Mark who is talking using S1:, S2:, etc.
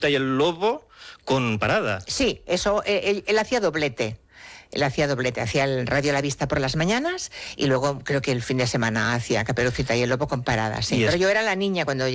S1: y el Lobo con Parada.
S2: Sí, eso, él hacía doblete. Hacía el Radio La Vista por las mañanas y luego creo que el fin de semana hacía Caperucita y el Lobo con Parada, sí. Pero yo era la niña cuando